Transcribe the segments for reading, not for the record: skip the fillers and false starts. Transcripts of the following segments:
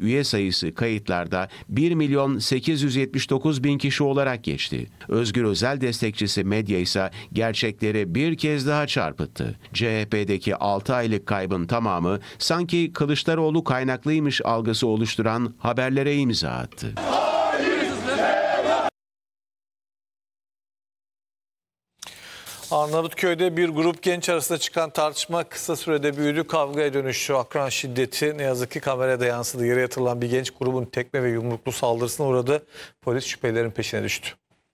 üye sayısı kayıtlarda 1.879.000 kişi olarak geçti. Özgür Özel destekçisi medya ise gerçekleri bir kez daha çarpıttı. CHP'deki 6 aylık kaybın tamamı sanki Kılıçdaroğlu kaynaklıymış algısı oluşturan haberlere imza attı. Arnavutköy'de bir grup genç arasında çıkan tartışma kısa sürede büyüdü, kavgaya dönüştü. Akran şiddeti ne yazık ki kamerada yansıdı. Yere yatırılan bir genç grubun tekme ve yumruklu saldırısına uğradı. Polis şüphelilerin peşine düştü.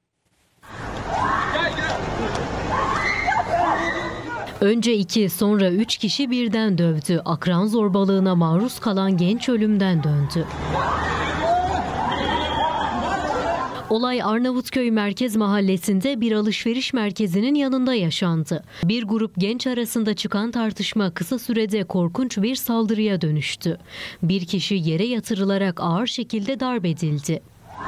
Önce 2, sonra 3 kişi birden dövdü. Akran zorbalığına maruz kalan genç ölümden döndü. Olay Arnavutköy Merkez Mahallesi'nde bir alışveriş merkezinin yanında yaşandı. Bir grup genç arasında çıkan tartışma kısa sürede korkunç bir saldırıya dönüştü. Bir kişi yere yatırılarak ağır şekilde darp edildi.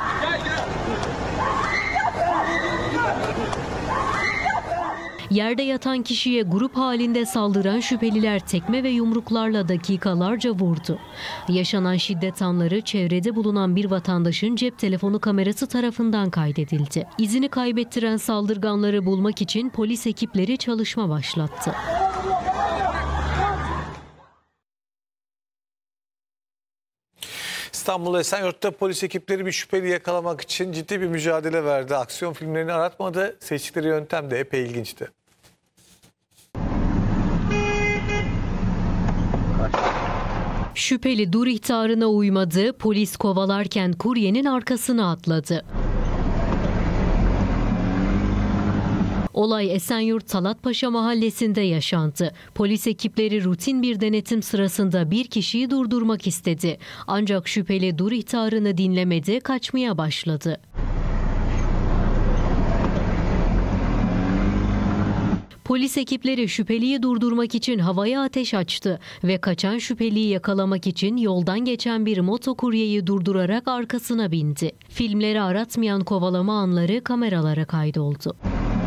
Yerde yatan kişiye grup halinde saldıran şüpheliler tekme ve yumruklarla dakikalarca vurdu. Yaşanan şiddet anları çevrede bulunan bir vatandaşın cep telefonu kamerası tarafından kaydedildi. İzini kaybettiren saldırganları bulmak için polis ekipleri çalışma başlattı. İstanbul Esenyurt'ta polis ekipleri bir şüpheli yakalamak için ciddi bir mücadele verdi. Aksiyon filmlerini aratmadı. Seçtikleri yöntem de epey ilginçti. Şüpheli dur ihtarına uymadı, polis kovalarken kuryenin arkasına atladı. Olay Esenyurt Talatpaşa Mahallesi'nde yaşandı. Polis ekipleri rutin bir denetim sırasında bir kişiyi durdurmak istedi. Ancak şüpheli dur ihtarını dinlemedi, kaçmaya başladı. Polis ekipleri şüpheliyi durdurmak için havaya ateş açtı ve kaçan şüpheliyi yakalamak için yoldan geçen bir motokuryeyi durdurarak arkasına bindi. Filmleri aratmayan kovalama anları kameralara kaydoldu.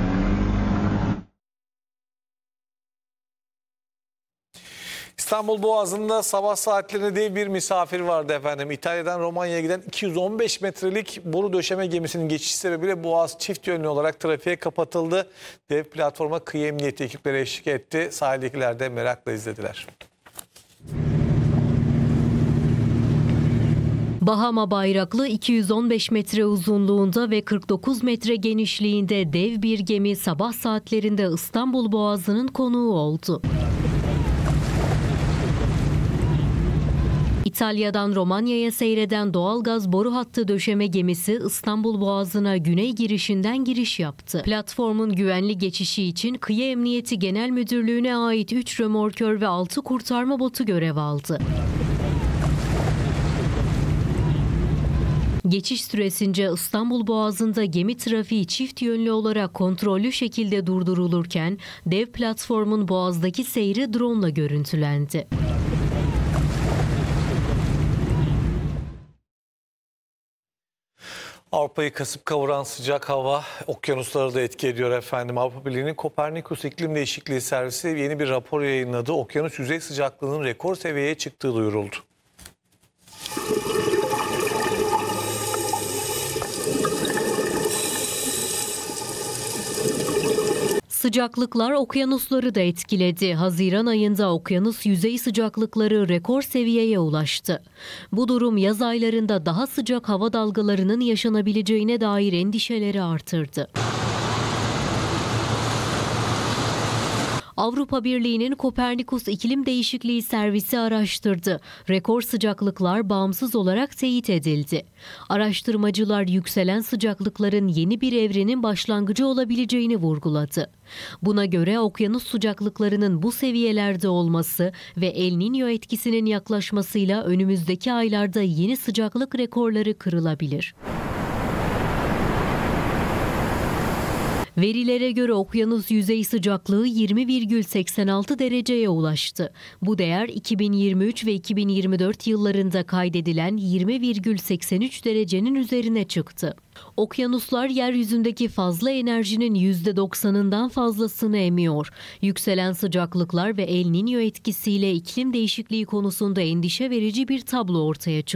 İstanbul Boğazı'nda sabah saatlerinde dev bir misafir vardı efendim. İtalya'dan Romanya'ya giden 215 metrelik boru döşeme gemisinin geçişi sebebiyle Boğaz çift yönlü olarak trafiğe kapatıldı. Dev platforma kıyı emniyeti ekipleri eşlik etti. Sahildekiler de merakla izlediler. Bahama bayraklı 215 metre uzunluğunda ve 49 metre genişliğinde dev bir gemi sabah saatlerinde İstanbul Boğazı'nın konuğu oldu. İtalya'dan Romanya'ya seyreden doğalgaz boru hattı döşeme gemisi İstanbul Boğazı'na güney girişinden giriş yaptı. Platformun güvenli geçişi için Kıyı Emniyeti Genel Müdürlüğü'ne ait 3 römorkör ve 6 kurtarma botu görev aldı. Geçiş süresince İstanbul Boğazı'nda gemi trafiği çift yönlü olarak kontrollü şekilde durdurulurken dev platformun boğazdaki seyri drone'la görüntülendi. Avrupa'yı kasıp kavuran sıcak hava okyanusları da etki ediyor efendim. Avrupa Birliği'nin Kopernikus İklim Değişikliği Servisi yeni bir rapor yayınladı. Okyanus yüzey sıcaklığının rekor seviyeye çıktığı duyuruldu. Sıcaklıklar okyanusları da etkiledi. Haziran ayında okyanus yüzey sıcaklıkları rekor seviyeye ulaştı. Bu durum yaz aylarında daha sıcak hava dalgalarının yaşanabileceğine dair endişeleri artırdı. Avrupa Birliği'nin Kopernikus İklim Değişikliği Servisi araştırdı. Rekor sıcaklıklar bağımsız olarak teyit edildi. Araştırmacılar yükselen sıcaklıkların yeni bir evrenin başlangıcı olabileceğini vurguladı. Buna göre okyanus sıcaklıklarının bu seviyelerde olması ve El Niño etkisinin yaklaşmasıyla önümüzdeki aylarda yeni sıcaklık rekorları kırılabilir. Verilere göre okyanus yüzey sıcaklığı 20,86 dereceye ulaştı. Bu değer 2023 ve 2024 yıllarında kaydedilen 20,83 derecenin üzerine çıktı. Okyanuslar yeryüzündeki fazla enerjinin %90'ından fazlasını emiyor. Yükselen sıcaklıklar ve El Niño etkisiyle iklim değişikliği konusunda endişe verici bir tablo ortaya çıktı.